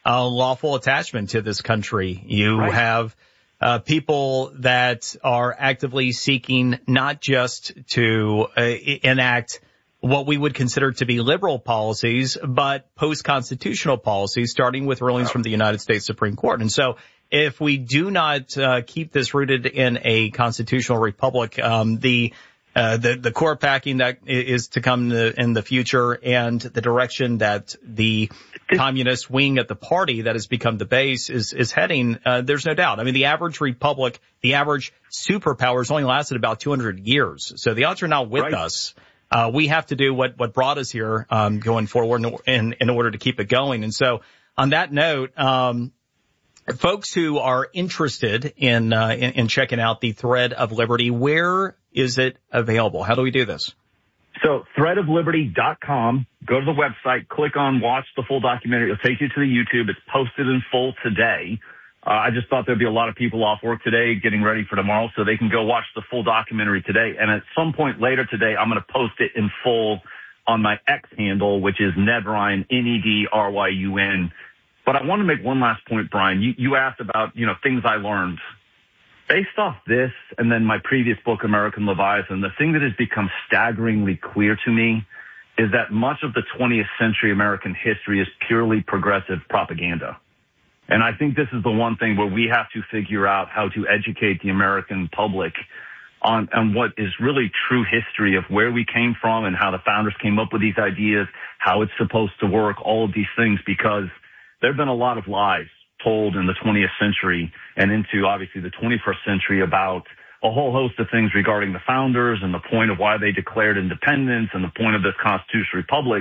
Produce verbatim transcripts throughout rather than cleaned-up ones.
uh, lawful attachment to this country. You right. have uh, people that are actively seeking not just to uh, enact what we would consider to be liberal policies, but post-constitutional policies, starting with rulings from the United States Supreme Court. And so if we do not uh, keep this rooted in a constitutional republic, um, the Uh, the, the core packing that is to come in the, in the future and the direction that the communist wing at the party that has become the base is, is heading, uh, there's no doubt. I mean, the average republic, the average superpower has only lasted about two hundred years. So the odds are not with right. us. Uh, we have to do what, what brought us here, um, going forward in, in order to keep it going. And so on that note, um, folks who are interested in, uh, in, in checking out the Thread of Liberty, where is it available? How do we do this? So thread of liberty dot com. Go to the website, click on watch the full documentary. It'll take you to the YouTube. It's posted in full today. Uh, I just thought there'd be a lot of people off work today getting ready for tomorrow, so they can go watch the full documentary today. And at some point later today, I'm going to post it in full on my X handle, which is Ned Ryan, N E D R Y U N. But I want to make one last point, Brian. You, you asked about, you know, things I learned. Based off this and then my previous book, American Leviathan, the thing that has become staggeringly clear to me is that much of the twentieth century American history is purely progressive propaganda. And I think this is the one thing where we have to figure out how to educate the American public on, on what is really true history of where we came from and how the founders came up with these ideas, how it's supposed to work, all of these things, because there have been a lot of lies told in the twentieth century and into obviously the twenty-first century about a whole host of things regarding the founders and the point of why they declared independence and the point of this constitutional republic.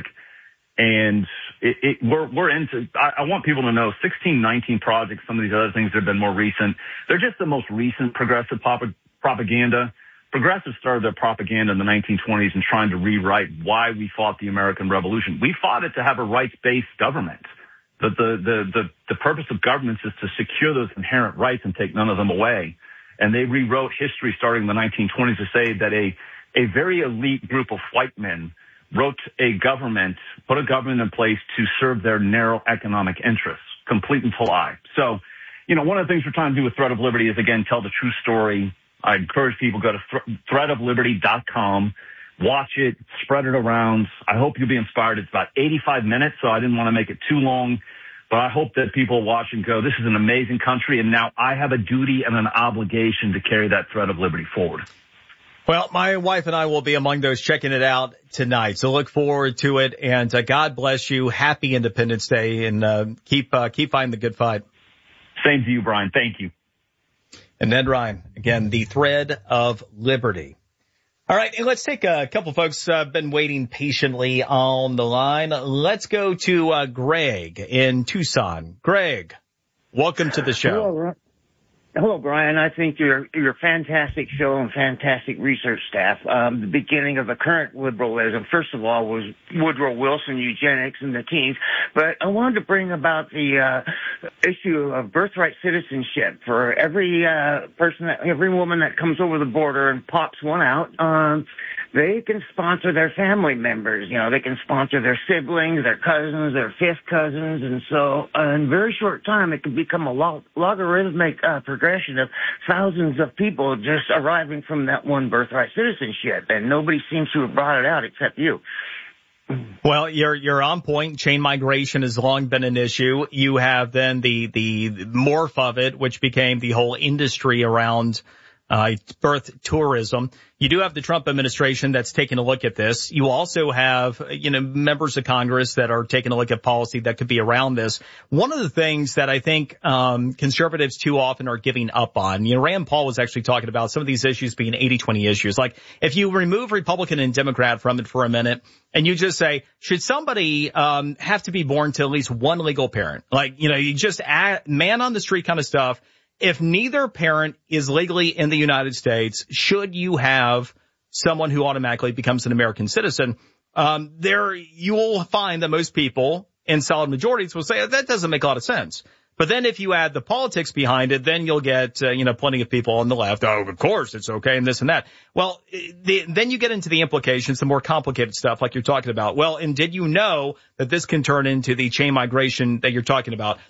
And it, it, we're, we're into, I, I want people to know sixteen nineteen Project, some of these other things that have been more recent. They're just the most recent progressive pop- propaganda. Progressives started their propaganda in the nineteen twenties and trying to rewrite why we fought the American Revolution. We fought it to have a rights-based government. The, the, the, the, the purpose of governments is to secure those inherent rights and take none of them away. And they rewrote history starting in the nineteen twenties to say that a, a very elite group of white men wrote a government, put a government in place to serve their narrow economic interests, complete and full lie. So, you know, one of the things we're trying to do with Thread of Liberty is, again, tell the true story. I encourage people to go to th- thread of liberty dot com. Watch it, spread it around. I hope you'll be inspired. It's about eighty-five minutes, so I didn't want to make it too long. But I hope that people watch and go, this is an amazing country, and now I have a duty and an obligation to carry that thread of liberty forward. Well, my wife and I will be among those checking it out tonight, so look forward to it. And uh, God bless you. Happy Independence Day, and uh, keep uh, keep fighting the good fight. Same to you, Brian. Thank you. And Ned Ryan, again, the Thread of Liberty. All right, and let's take a couple folks uh, been waiting patiently on the line. Let's go to uh, Greg in Tucson. Greg, welcome to the show. Hello, Hello, Brian. I think you're you're a fantastic show and fantastic research staff. Um, the beginning of the current liberalism, first of all, was Woodrow Wilson, eugenics, and the teens. But I wanted to bring about the uh, issue of birthright citizenship for every uh, person, that, every woman that comes over the border and pops one out. Um, they can sponsor their family members. You know, they can sponsor their siblings, their cousins, their fifth cousins, and so uh, in a very short time, it can become a log- logarithmic uh, progression of thousands of people just arriving from that one birthright citizenship, and nobody seems to have brought it out except you. Well, you're you're on point. Chain migration has long been an issue. You have then the the morph of it, which became the whole industry around uh birth tourism. You do have the Trump administration that's taking a look at this. You also have, you know, members of Congress that are taking a look at policy that could be around this. One of the things that I think um conservatives too often are giving up on, you know, Rand Paul was actually talking about some of these issues being eighty twenty issues. Like, if you remove Republican and Democrat from it for a minute and you just say, should somebody um have to be born to at least one legal parent? Like, you know, you just add man on the street kind of stuff. If neither parent is legally in the United States, should you have someone who automatically becomes an American citizen? Um, there you will find that most people in solid majorities will say that doesn't make a lot of sense. But then if you add the politics behind it, then you'll get, uh, you know, plenty of people on the left. Oh, of course it's okay and this and that. Well, the, then you get into the implications, the more complicated stuff like you're talking about. Well, and did you know that this can turn into the chain migration that you're talking about?